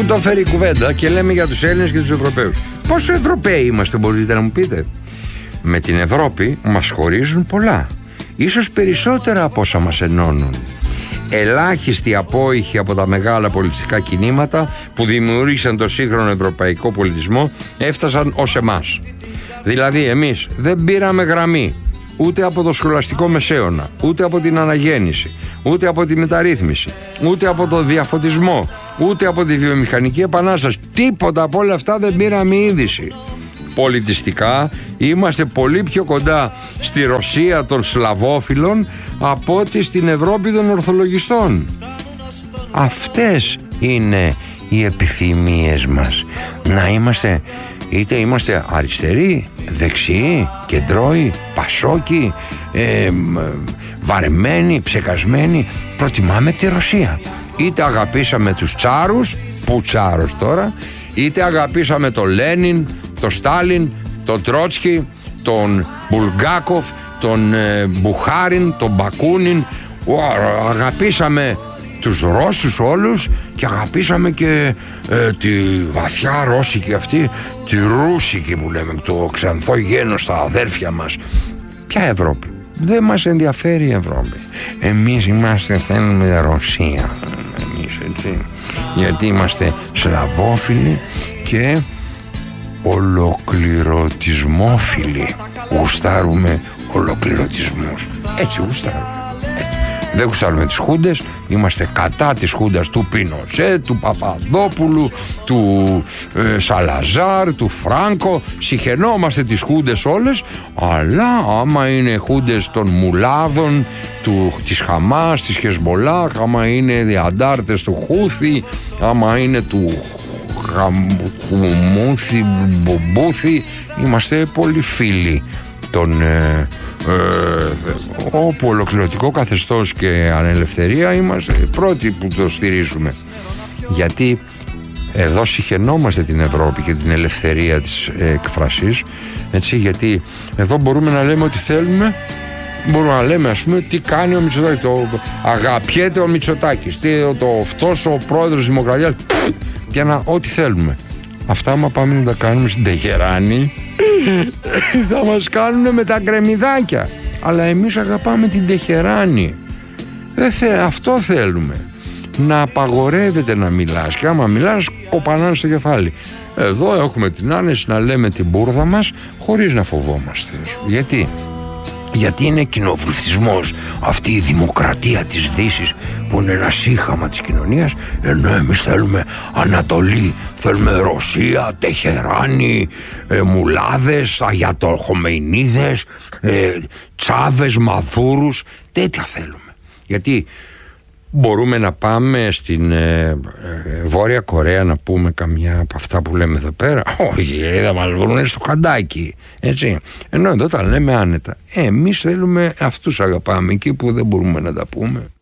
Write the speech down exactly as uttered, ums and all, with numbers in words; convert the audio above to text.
το φέρει η κουβέντα και λέμε για τους Έλληνες και τους Ευρωπαίους. Πόσο Ευρωπαίοι είμαστε, μπορείτε να μου πείτε? Με την Ευρώπη μας χωρίζουν πολλά, ίσως περισσότερα από όσα μας ενώνουν. Ελάχιστοι απόϊχοι από τα μεγάλα πολιτιστικά κινήματα που δημιούργησαν το σύγχρονο ευρωπαϊκό πολιτισμό έφτασαν ως εμάς. Δηλαδή εμείς δεν πήραμε γραμμή ούτε από το σχολαστικό μεσαίωνα, ούτε από την αναγέννηση, ούτε από τη μεταρρύθμιση, ούτε από το διαφωτισμό, ούτε από τη βιομηχανική επανάσταση. Τίποτα από όλα αυτά δεν πήραμε είδηση. Πολιτιστικά είμαστε πολύ πιο κοντά στη Ρωσία των Σλαβόφιλων από ότι στην Ευρώπη των Ορθολογιστών. Αυτές είναι οι επιθυμίες μας. Να είμαστε, είτε είμαστε αριστεροί, δεξιοί, κεντρώοι, πασόκοι, ε, βαρεμένοι, ψεκασμένοι. Προτιμάμε τη Ρωσία. Είτε αγαπήσαμε τους τσάρους, που τσάρος τώρα, είτε αγαπήσαμε τον Λένιν, τον Στάλιν, τον Τρότσκι, τον Μπουλγκάκοφ, τον ε, Μπουχάριν, τον Μπακούνιν. Ο, αγαπήσαμε τους Ρώσους όλους και αγαπήσαμε και ε, τη βαθιά Ρώσικη αυτή, τη Ρούσικη που λέμε, το ξανθό γένος στα αδέρφια μας. Ποια Ευρώπη? Δεν μας ενδιαφέρει η Ευρώπη. Εμείς είμαστε, θέλουμε Ρωσία. Εμείς, έτσι. Γιατί είμαστε σλαβόφιλοι και ολοκληρωτισμόφιλοι. Γουστάρουμε ολοκληρωτισμούς. Έτσι γουστάρουμε. Έτσι. Δεν γουστάρουμε τις χούντες. Είμαστε κατά της χούντας του Πινοσέ, του Παπαδόπουλου, του ε, Σαλαζάρ, του Φράνκο. Συχαινόμαστε τις χούντες όλες. Αλλά άμα είναι χούντες των μουλάδων, του, της Χαμάς, της Χεσμολάχ, άμα είναι οι αντάρτες του Χούθη, άμα είναι του Χαμούθη, Μπομπούθη, είμαστε πολύ φίλοι των ε, ε, όπου ολοκληρωτικό καθεστώς και ανελευθερία είμαστε πρώτοι που το στηρίζουμε, γιατί εδώ συχαινόμαστε την Ευρώπη και την ελευθερία της εκφρασής, έτσι, γιατί εδώ μπορούμε να λέμε ό,τι θέλουμε. Μπορούμε να λέμε, ας πούμε, τι κάνει ο Μητσοτάκης, το αγαπιέται ο Μητσοτάκης, τι, το αυτός ο πρόεδρος της Δημοκρατίας, για να ό,τι θέλουμε. Αυτά άμα πάμε να τα κάνουμε στην Τεχεράνη θα μας κάνουν με τα γκρεμιδάκια. Αλλά εμείς αγαπάμε την Τεχεράνη. Δεν θε, αυτό θέλουμε. Να απαγορεύεται να μιλάς, και άμα μιλάς κοπανάνε στο κεφάλι. Εδώ έχουμε την άνεση να λέμε την μπούρδα μας χωρίς να φοβόμαστε. Γιατί? Γιατί είναι κοινοβουλευτισμός αυτή η δημοκρατία της Δύσης που είναι ένα σύγχαμα της κοινωνίας, ενώ εμείς θέλουμε Ανατολή, θέλουμε Ρωσία, Τεχεράνη, ε, μουλάδες, Αγιατοχομεϊνίδες, ε, Τσάβες, Μαδούρους, τέτοια θέλουμε. Γιατί μπορούμε να πάμε στην ε, ε, Βόρεια Κορέα να πούμε καμιά από αυτά που λέμε εδώ πέρα? Όχι, θα μας βρούνε στο καντάκι, έτσι. Ενώ εδώ τα λέμε άνετα. Ε, εμείς θέλουμε, αυτούς αγαπάμε εκεί που δεν μπορούμε να τα πούμε.